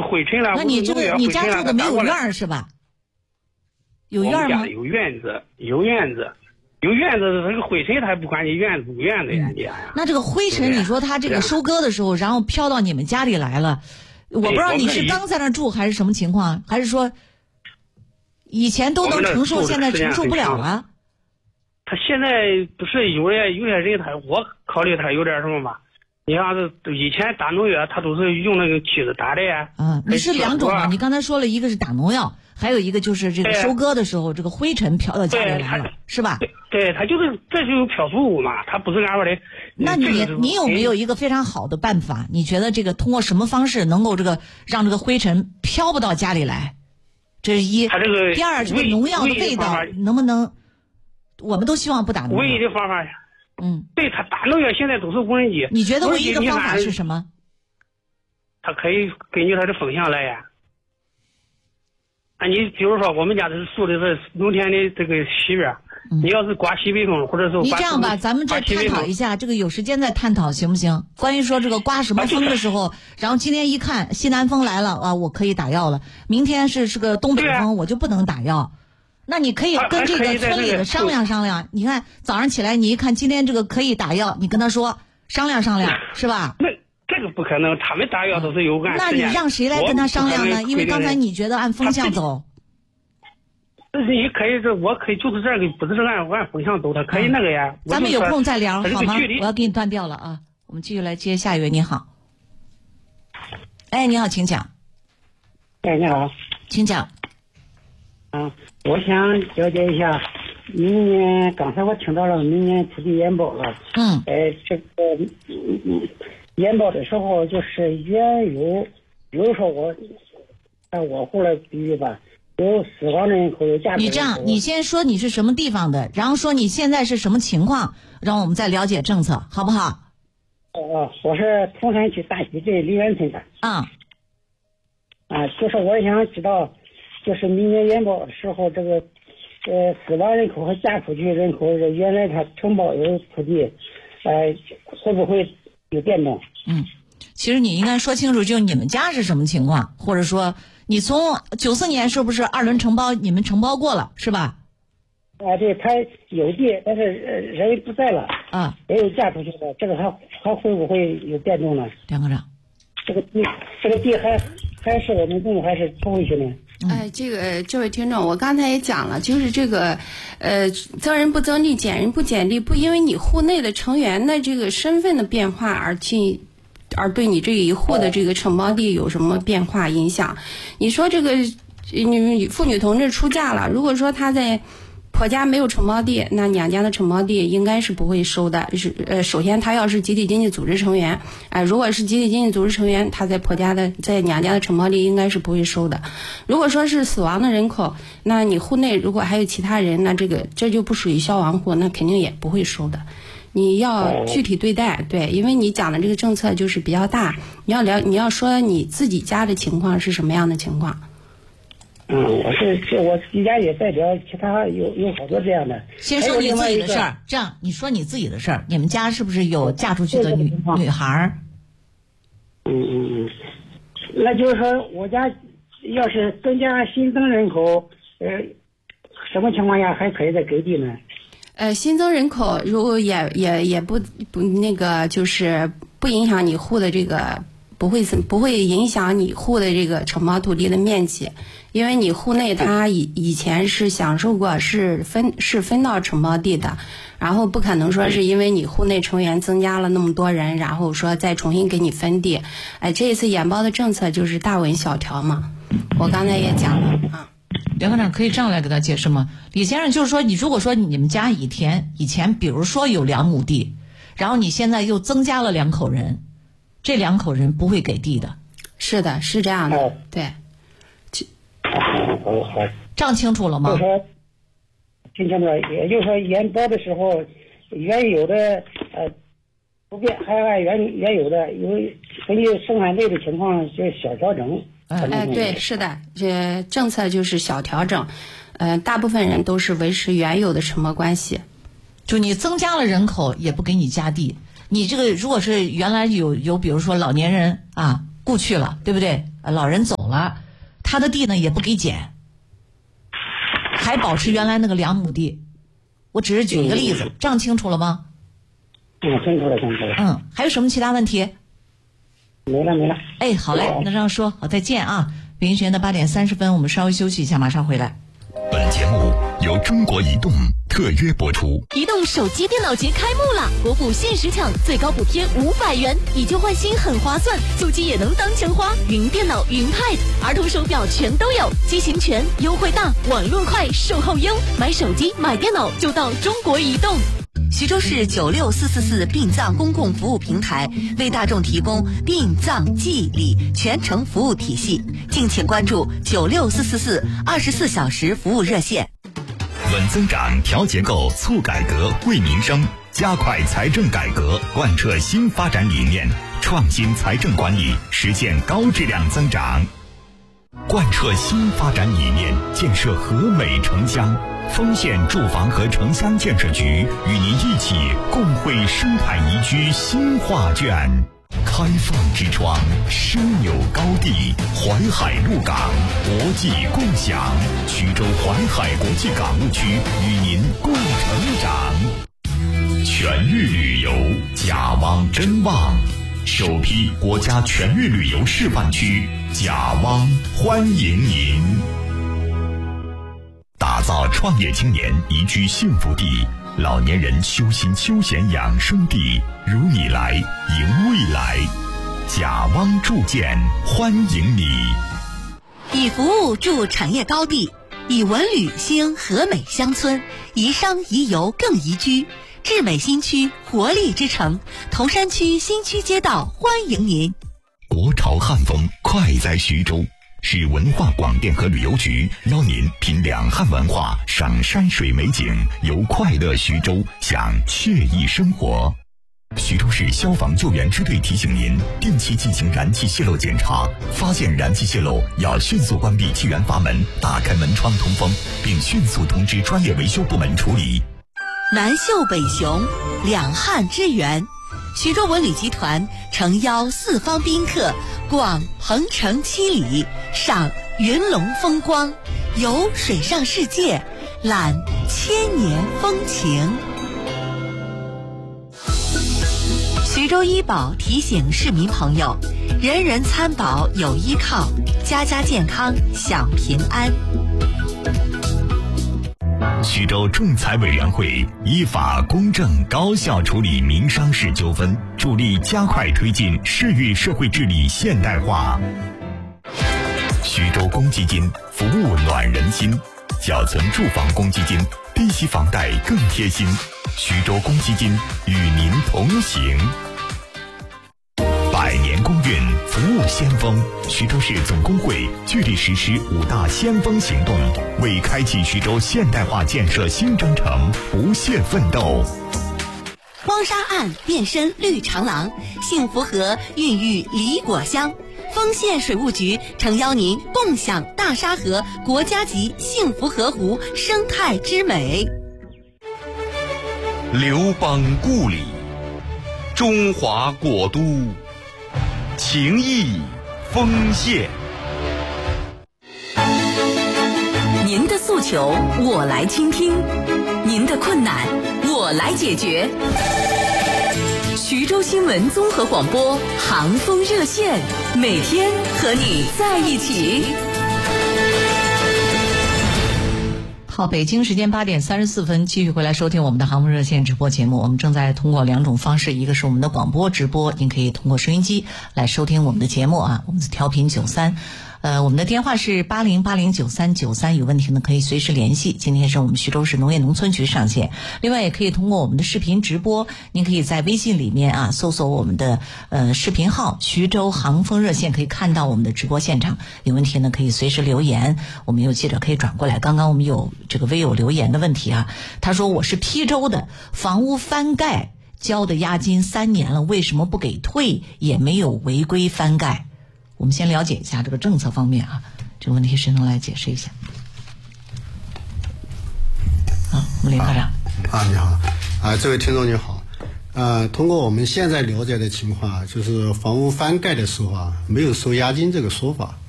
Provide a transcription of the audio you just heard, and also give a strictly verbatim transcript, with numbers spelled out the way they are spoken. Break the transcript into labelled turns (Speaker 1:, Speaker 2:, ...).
Speaker 1: 灰尘了。
Speaker 2: 那你这个你家住的没有院是吧？有院吗？
Speaker 1: 有院子，有院子，有院子，这个灰尘它不管你院子不院子呀，你、嗯、
Speaker 2: 那这个灰尘，你说它这个收割的时候，然后飘到你们家里来了，我不知道你是刚在那住还是什么情况，还是说以前都能承受，现在承受不了了？
Speaker 1: 他现在不是有些有些人他，我考虑他有点什么嘛？你像是以前打农药，他都是用那个梯子打的呀。
Speaker 2: 嗯，你是两种啊？你刚才说了一个是打农药，还有一个就是这个收割的时候，这个灰尘飘到家里来了，是吧？
Speaker 1: 对，对，他就是这就有漂浮物嘛，他不是俺说的。
Speaker 2: 那你、这个、你有没有一个非常好的办法？你觉得这个通过什么方式能够这个让这个灰尘飘不到家里来？这是一。
Speaker 1: 他这个
Speaker 2: 第二，这个农药的味道能不能？我们都希望不打农药。
Speaker 1: 唯一的方法呀。
Speaker 2: 嗯，
Speaker 1: 对，他打农药现在都是无人机。
Speaker 2: 你觉得唯一的方法是什么？
Speaker 1: 他可以根据他的风向来呀。啊，你比如说我们家是住的是农田的这个西边，嗯、你要是刮西北风或者是
Speaker 2: 你这样吧，咱们再探讨一下，这个有时间再探讨行不行？关于说这个刮什么风的时候，啊、然后今天一看西南风来了啊，我可以打药了。明天是是个东北风，啊、我就不能打药。那你可以跟这个村里的商量商量。你看早上起来，你一看今天这个可以打药，你跟他说商量商量，是吧？
Speaker 1: 那这个不可能，他们打药都是有按。
Speaker 2: 那你让谁来跟他商量呢？因为刚才你觉得按风向走。
Speaker 1: 你可以，这我可以就是这个，不是按按风向走，他可以那个呀。
Speaker 2: 嗯、咱们有空再聊好吗？我要给你断掉了啊！我们继续来接下一位。你好，哎，你好，请讲。
Speaker 3: 哎，你好，
Speaker 2: 请讲。
Speaker 3: 啊，我想了解一下，明年刚才我听到了明年土地研报了。
Speaker 2: 嗯。
Speaker 3: 呃，这个嗯嗯，研报的时候就是原有，比如说我按我户来比喻吧，有死亡人口，有家庭人口。
Speaker 2: 你这样，你先说你是什么地方的，然后说你现在是什么情况，让我们再了解政策，好不好？
Speaker 3: 哦，我是铜山区大溪镇梨园村的。
Speaker 2: 啊、
Speaker 3: 嗯。啊，就是我想知道。就是明年研报的时候，这个呃死亡人口和嫁出去人口，原来他承包有土地，呃会不会有变动？
Speaker 2: 嗯，其实你应该说清楚，就你们家是什么情况，或者说你从九四年是不是二轮承包，你们承包过了是吧？
Speaker 3: 啊，对，他有地，但是人不在了
Speaker 2: 啊，
Speaker 3: 也有嫁出去的，这个还还会不会有变动呢？
Speaker 2: 梁科长，
Speaker 3: 这个地这个地还还是我们种还是抽回去呢？
Speaker 4: 哎，这个这位听众，我刚才也讲了，就是这个，呃，增人不增地，减人不减地，不因为你户内的成员的这个身份的变化而去，而对你这一户的这个承包地有什么变化影响？你说这个，女妇女同志出嫁了，如果说她在婆家没有承包地，那娘家的承包地应该是不会收的。是呃，首先他要是集体经济组织成员，哎、呃，如果是集体经济组织成员，他在婆家的在娘家的承包地应该是不会收的。如果说是死亡的人口，那你户内如果还有其他人，那这个这就不属于消亡户，那肯定也不会收的。你要具体对待，对，因为你讲的这个政策就是比较大，你要了，你要说你自己家的情况是什么样的情况。
Speaker 3: 嗯，我是这我自家也代表其他有有好多这样的。
Speaker 2: 先说你自己的事儿，这样你说你自己的事儿，你们家是不是有嫁出去的女女孩儿？
Speaker 3: 嗯嗯嗯，那就是说我家要是增加新增人口，呃，什么情况下还可以再给地呢？
Speaker 4: 呃，新增人口如果也也也不不那个就是不影响你户的这个。不会不会影响你户的这个承包土地的面积，因为你户内它以以前是享受过是分是分到承包地的，然后不可能说是因为你户内成员增加了那么多人，然后说再重新给你分地。哎，这一次研包的政策就是大稳小调嘛，我刚才也讲了啊。
Speaker 2: 梁科长可以这样来给他解释吗？李先生就是说，你如果说你们家以前以前比如说有两亩地，然后你现在又增加了两口人。这两口人不会给地的，
Speaker 4: 是的，是这样的，
Speaker 3: 哦、
Speaker 4: 对。
Speaker 3: 好好，
Speaker 2: 这样清楚了吗？
Speaker 3: 就说听清楚了，也就是说研包的时候，原有的呃不变，还按原原有的，因为根据生产队的情况就小调整。
Speaker 4: 哎，对，是的，这政策就是小调整，呃，大部分人都是维持原有的承包关系。
Speaker 2: 就你增加了人口，也不给你加地。你这个如果是原来有有比如说老年人啊故去了，对不对？老人走了，他的地呢也不给减，还保持原来那个两亩地。我只是举一个例子，嗯、这样清楚了吗？
Speaker 3: 嗯，清楚了，清楚了。
Speaker 2: 嗯，还有什么其他问题？
Speaker 3: 没了，没了。
Speaker 2: 哎，好嘞，那这样说，好，再见啊！北京时间的八点三十分，我们稍微休息一下，马上回来。
Speaker 5: 本节目由中国移动特约播出。
Speaker 6: 移动手机电脑节开幕了，国补限时抢，最高补贴五百元，以旧换新很划算，手机也能当钱花，云电脑、云 Pad、儿童手表全都有，机型全，优惠大，网络快，售后优，买手机买电脑就到中国移动。
Speaker 7: 徐州市九六四四四殡葬公共服务平台为大众提供殡葬祭礼全程服务体系，敬请关注九六四四四二十四小时服务热线。
Speaker 5: 稳增长、调结构、促改革、惠民生，加快财政改革，贯彻新发展理念，创新财政管理，实现高质量增长。贯彻新发展理念，建设和美城乡。丰县住房和城乡建设局与您一起共绘生态宜居新画卷。开放之窗，枢纽高地，淮海陆港，国际共享。徐州淮海国际港务区与您共成长。全域旅游，甲汪真旺，首批国家全域旅游示范区，甲汪欢迎您。打造创业青年宜居幸福地，老年人修心休闲养生地，如你来迎未来。甲汪铸建欢迎你。
Speaker 7: 以服务筑产业高地，以文旅兴和美乡村，宜商宜游更宜居。智美新区活力之城，铜山区新区街道欢迎您。
Speaker 5: 国潮汉风快在徐州，市文化广电和旅游局邀您品两汉文化，赏山水美景，游快乐徐州，享惬意生活。徐州市消防救援支队提醒您，定期进行燃气泄漏检查，发现燃气泄漏要迅速关闭气源阀门，打开门窗通风，并迅速通知专业维修部门处理。
Speaker 7: 南秀北雄，两汉之源。徐州文旅集团诚邀四方宾客逛鹏城七里，赏云龙风光，游水上世界，览千年风情。徐州医保提醒市民朋友，人人参保有依靠，家家健康享平安。
Speaker 5: 徐州仲裁委员会依法公正高效处理民商事纠纷，助力加快推进市域社会治理现代化。徐州公积金服务暖人心，缴存住房公积金，低息房贷更贴心。徐州公积金与您同行。百年公运服务先锋，徐州市总工会聚力实施五大先锋行动，为开启徐州现代化建设新征程不懈奋斗。
Speaker 7: 荒沙岸变身绿长廊，幸福河孕育梨果香。丰县水务局诚邀您共享大沙河国家级幸福河湖生态之美。
Speaker 8: 刘邦故里，中华国都，情谊丰县。
Speaker 6: 您的诉求我来倾听，您的困难我来解决。徐州新闻综合广播航风热线，每天和你在一起。
Speaker 2: 好，北京时间八点三十四分，继续回来收听我们的航空热线直播节目。我们正在通过两种方式，一个是我们的广播直播，您可以通过收音机来收听我们的节目啊，我们是调频九三。呃，我们的电话是八零八零九三九三，有问题呢可以随时联系。今天是我们徐州市农业农村局上线，另外也可以通过我们的视频直播，您可以在微信里面啊搜索我们的呃视频号徐州航风热线，可以看到我们的直播现场。有问题呢可以随时留言，我们有记者可以转过来。刚刚我们有这个微友留言的问题啊，他说我是邳州的，房屋翻盖交的押金三年了，为什么不给退，也没有违规翻盖？我们先了解一下这个政策方面啊，这个问题谁能来解释一下？啊，我们林科长。
Speaker 9: 啊，你好，啊，这位听众你好，呃，通过我们现在了解的情况，就是房屋翻盖的时候啊，没有收押金这个说法，